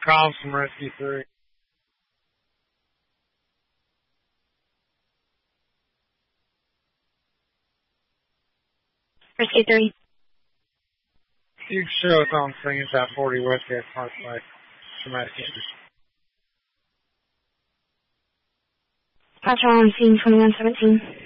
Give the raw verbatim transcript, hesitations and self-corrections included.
Calls from Rescue three. Rescue three. You can show us on screen at forty Westgate Parkway. Traumatic injury. Patrol on scene twenty-one seventeen.